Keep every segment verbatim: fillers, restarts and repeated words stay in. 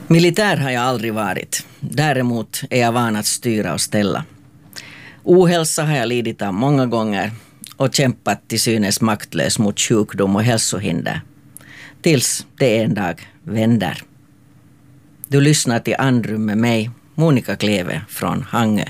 Militär har jag aldrig varit. Däremot är jag van att styra och ställa. Ohälsa har jag lidit av många gånger och kämpat till synes maktlös mot sjukdom och hälsohinder. Tills det en dag vänder. Du lyssnar till Andrum med mig, Monica Kleve från Hangö.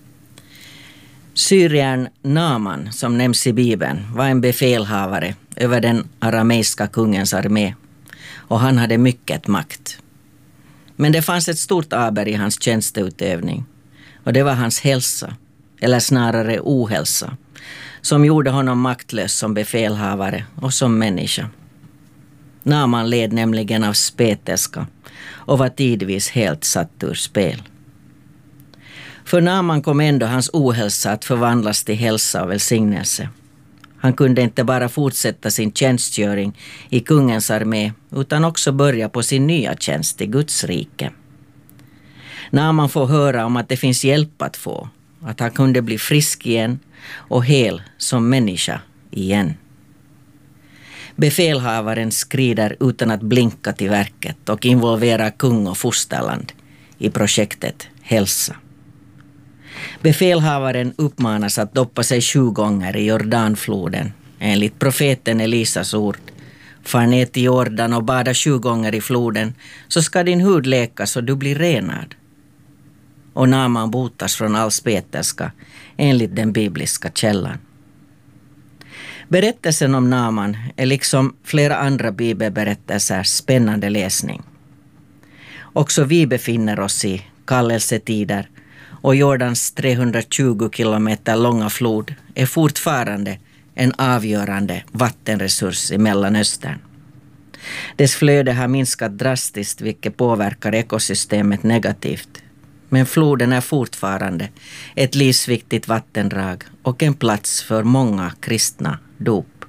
Syriern Naaman, som nämns i Bibeln, var en befälhavare över den arameiska kungens armé och han hade mycket makt. Men det fanns ett stort aber i hans tjänsteutövning och det var hans hälsa, eller snarare ohälsa, som gjorde honom maktlös som befälhavare och som människa. Naaman led nämligen av spetälska och var tidvis helt satt ur spel. För Naaman kom ändå hans ohälsa att förvandlas till hälsa och välsignelse. Han kunde inte bara fortsätta sin tjänstgöring i kungens armé utan också börja på sin nya tjänst i Guds rike. Naaman får höra om att det finns hjälp att få, att han kunde bli frisk igen och hel som människa igen. Befälhavaren skrider utan att blinka till verket och involverar kung och fosterland i projektet Hälsa. Befälhavaren uppmanas att doppa sig sju gånger i Jordanfloden. Enligt profeten Elisas ord: far ner till Jordan och bada sju gånger i floden, så ska din hud läkas och du blir renad. Och Naaman botas från all spetälska enligt den bibliska källan. Berättelsen om Naaman är liksom flera andra bibelberättelser spännande läsning. Också vi befinner oss i kallelsetider och Jordans trehundratjugo kilometer långa flod är fortfarande en avgörande vattenresurs i Mellanöstern. Dess flöde har minskat drastiskt, vilket påverkar ekosystemet negativt. Men floden är fortfarande ett livsviktigt vattendrag och en plats för många kristna dop.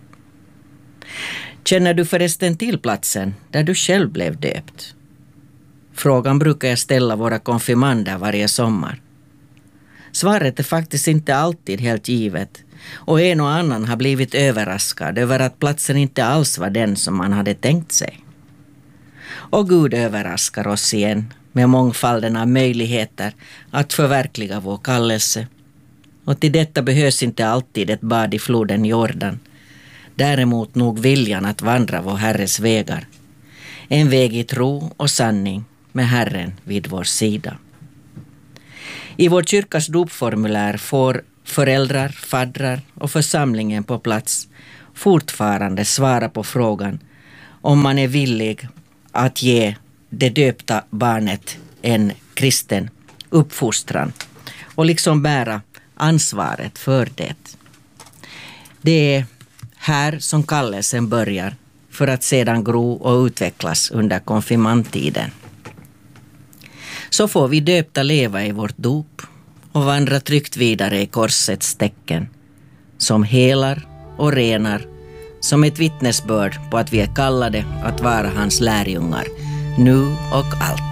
Känner du förresten till platsen där du själv blev döpt? Frågan brukar jag ställa våra konfirmander varje sommar. Svaret är faktiskt inte alltid helt givet och en och annan har blivit överraskad över att platsen inte alls var den som man hade tänkt sig. Och Gud överraskar oss igen med mångfalden av möjligheter att förverkliga vår kallelse. Och till detta behövs inte alltid ett bad i floden Jordan. Däremot nog viljan att vandra vår Herres vägar. En väg i tro och sanning med Herren vid vår sida. I vår kyrkas dopformulär får föräldrar, faddrar och församlingen på plats fortfarande svara på frågan om man är villig att ge det döpta barnet en kristen uppfostran och liksom bära ansvaret för det. Det är här som kallelsen börjar för att sedan gro och utvecklas under konfirmandtiden. Så får vi döpta leva i vårt dop och vandra tryggt vidare i korsets tecken som helar och renar, som ett vittnesbörd på att vi är kallade att vara hans lärjungar nu och alltid.